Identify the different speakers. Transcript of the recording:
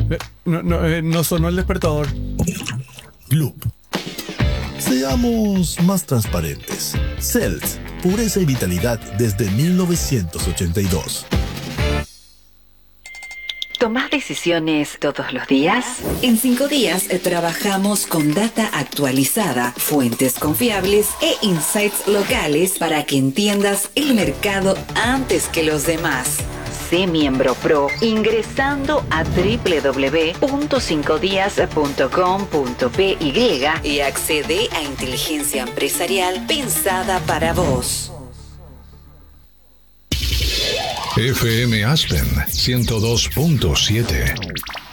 Speaker 1: No sonó el despertador.
Speaker 2: Gloop. Seamos más transparentes. Cells, pureza y vitalidad desde 1982.
Speaker 3: ¿Tomás decisiones todos los días? En 5 días trabajamos con data actualizada, fuentes confiables e insights locales para que entiendas el mercado antes que los demás. Sé miembro pro ingresando a www.5dias.com.py y accede a inteligencia empresarial pensada para vos.
Speaker 4: FM Aspen 102.7